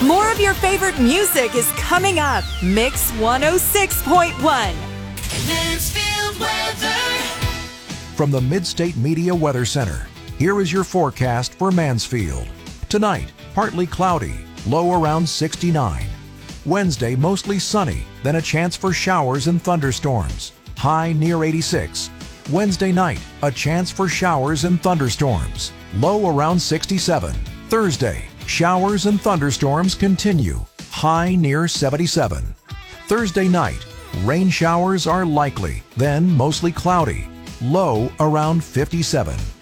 More of your favorite music is coming up. Mix 106.1. Mansfield weather. From the Mid-State Media Weather Center, here is your forecast for Mansfield. Tonight, partly cloudy, low around 69. Wednesday, mostly sunny, then a chance for showers and thunderstorms, high near 86. Wednesday night, a chance for showers and thunderstorms, low around 67. Thursday, showers and thunderstorms continue, high near 77. Thursday night, rain showers are likely, then mostly cloudy, low around 57.